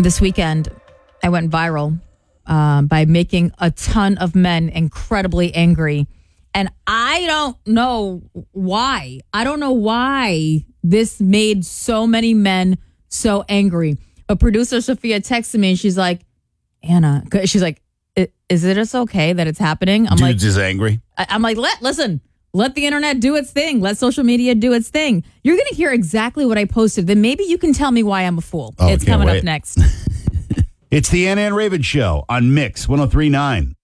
This weekend, I went viral by making a ton of men incredibly angry. And I don't know why. I don't know why this made so many men so angry. But producer Sophia texted me and she's like, Anna, she's like, is it just okay that it's happening? I'm Dudes is angry. I'm like, listen, let the internet do its thing. Let social media do its thing. You're going to hear exactly what I posted. Then maybe you can tell me why I'm a fool. It's coming up next. It's the Anna and Raven Show on Mix 103.9.